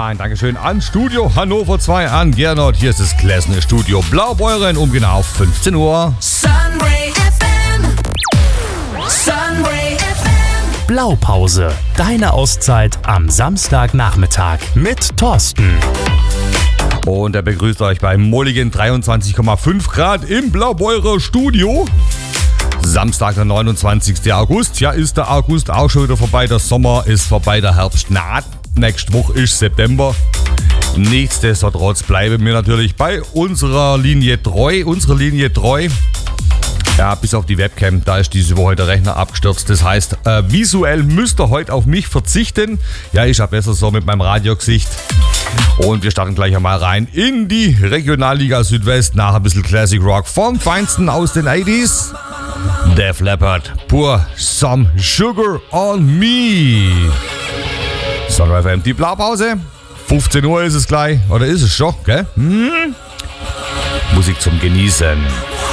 Ein Dankeschön an Studio Hannover 2, an Gernot. Hier ist das Klesne Studio Blaubeuren um genau 15 Uhr. Sunray FM. Sunray FM. Blaupause, deine Auszeit am Samstagnachmittag mit Thorsten. Und er begrüßt euch bei molligen 23,5 Grad im Blaubeurer Studio. Samstag, der 29. August. Ja, ist der August auch schon wieder vorbei. Der Sommer ist vorbei, der Herbst naht. Nächste Woche ist September. Nichtsdestotrotz bleiben wir natürlich bei unserer Linie treu. Ja, bis auf die Webcam, da ist diese Woche der Rechner abgestürzt. Das heißt, visuell müsst ihr heute auf mich verzichten. Ja, ist ja besser so mit meinem Radiogesicht. Und wir starten gleich einmal rein in die Regionalliga Südwest nach ein bisschen Classic Rock vom Feinsten aus den 80s. Def Leppard, Pour Some Sugar on Me. Sunray FM, die Blaupause. 15 Uhr ist es gleich, oder ist es schon, gell? Musik zum Genießen.